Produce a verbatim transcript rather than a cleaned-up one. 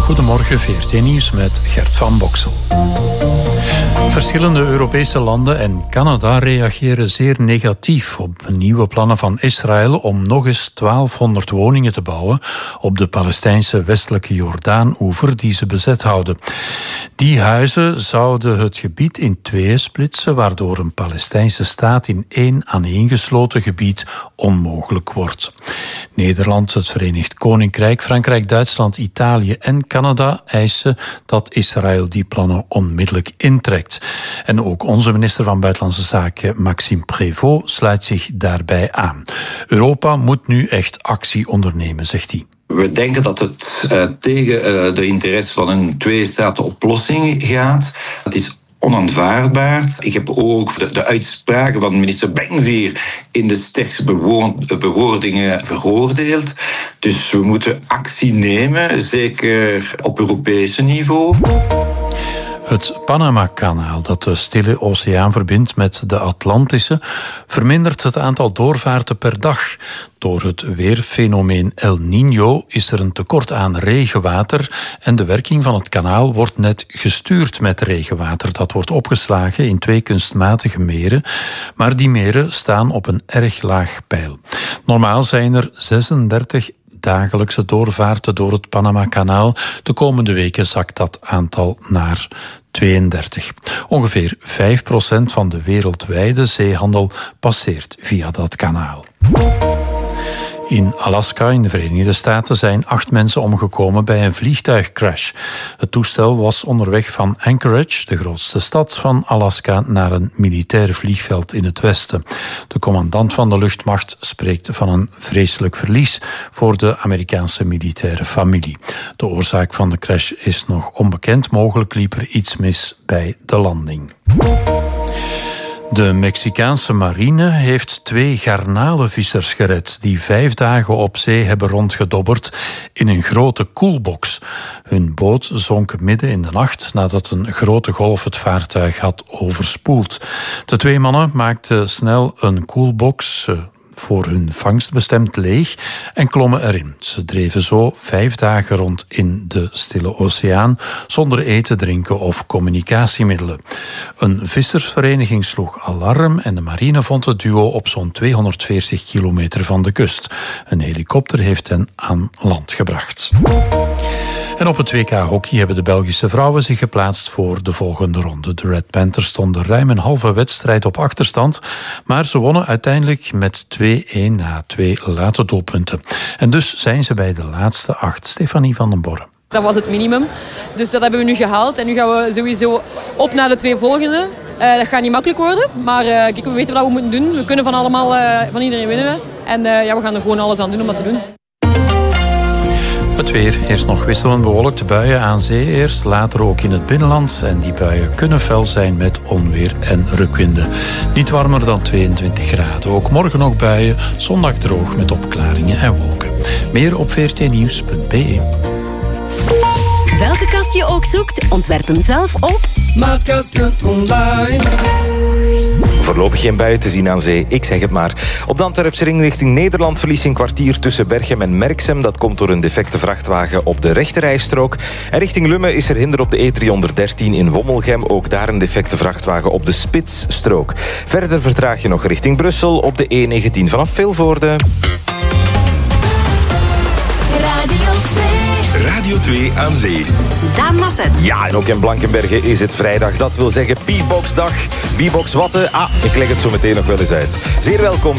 Goedemorgen, V R T Nieuws met Gert van Boksel. Verschillende Europese landen en Canada reageren zeer negatief op nieuwe plannen van Israël om nog eens twaalfhonderd woningen te bouwen op de Palestijnse westelijke Jordaan-oever die ze bezet houden. Die huizen zouden het gebied in tweeën splitsen, waardoor een Palestijnse staat in één aaneengesloten gebied onmogelijk wordt. Nederland, het Verenigd Koninkrijk, Frankrijk, Duitsland, Italië en Canada eisen dat Israël die plannen onmiddellijk intrekt. En ook onze minister van Buitenlandse Zaken, Maxime Prévost, sluit zich daarbij aan. Europa moet nu echt actie ondernemen, zegt hij. We denken dat het uh, tegen uh, de interesse van een twee-staten-oplossing gaat. Het is onaanvaardbaar. Ik heb ook de, de uitspraken van minister Ben-Gvir in de sterkste bewoord, bewoordingen veroordeeld. Dus we moeten actie nemen, zeker op Europees niveau. Het Panama-kanaal, dat de Stille Oceaan verbindt met de Atlantische, vermindert het aantal doorvaarten per dag. Door het weerfenomeen El Niño is er een tekort aan regenwater en de werking van het kanaal wordt net gestuurd met regenwater. Dat wordt opgeslagen in twee kunstmatige meren, maar die meren staan op een erg laag peil. Normaal zijn er zesendertig dagelijkse doorvaarten door het Panama-kanaal. De komende weken zakt dat aantal naar tweeëndertig. Ongeveer vijf procent van de wereldwijde zeehandel passeert via dat kanaal. In Alaska, in de Verenigde Staten, zijn acht mensen omgekomen bij een vliegtuigcrash. Het toestel was onderweg van Anchorage, de grootste stad van Alaska, naar een militair vliegveld in het westen. De commandant van de luchtmacht spreekt van een vreselijk verlies voor de Amerikaanse militaire familie. De oorzaak van de crash is nog onbekend. Mogelijk liep er iets mis bij de landing. De Mexicaanse marine heeft twee garnalenvissers gered die vijf dagen op zee hebben rondgedobberd in een grote koelbox. Hun boot zonk midden in de nacht nadat een grote golf het vaartuig had overspoeld. De twee mannen maakten snel een koelbox voor hun vangst bestemd leeg en klommen erin. Ze dreven zo vijf dagen rond in de Stille Oceaan zonder eten, drinken of communicatiemiddelen. Een vissersvereniging sloeg alarm en de marine vond het duo op zo'n tweehonderdveertig kilometer van de kust. Een helikopter heeft hen aan land gebracht. En op het W K hockey hebben de Belgische vrouwen zich geplaatst voor de volgende ronde. De Red Panthers stonden ruim een halve wedstrijd op achterstand, maar ze wonnen uiteindelijk met twee-een na twee late doelpunten. En dus zijn ze bij de laatste acht. Stefanie van den Borre. Dat was het minimum, dus dat hebben we nu gehaald. En nu gaan we sowieso op naar de twee volgende. Uh, dat gaat niet makkelijk worden, maar uh, kijk, we weten wat we moeten doen. We kunnen van, allemaal, uh, van iedereen winnen. En uh, ja, we gaan er gewoon alles aan doen om dat te doen. Het weer, eerst nog wisselend bewolkt, buien aan zee eerst, later ook in het binnenland. En die buien kunnen fel zijn met onweer en rukwinden. Niet warmer dan tweeëntwintig graden. Ook morgen nog buien, zondag droog met opklaringen en wolken. Meer op v r t nieuws punt b e. Welke kast je ook zoekt, ontwerp hem zelf op Maatkasten online. Voorlopig geen buien te zien aan zee, ik zeg het maar. Op de Antwerpse ring richting Nederland verlies een kwartier tussen Berchem en Merksem. Dat komt door een defecte vrachtwagen op de rechterrijstrook. En richting Lummen is er hinder op de E driehonderddertien in Wommelgem. Ook daar een defecte vrachtwagen op de Spitsstrook. Verder vertraag je nog richting Brussel op de E negentien vanaf Vilvoorde. Radio twee aan zee. Daan Masset. Ja, en ook in Blankenberge is het vrijdag. Dat wil zeggen Beatboxdag. Beatbox Watten. Ah, ik leg het zo meteen nog wel eens uit. Zeer welkom.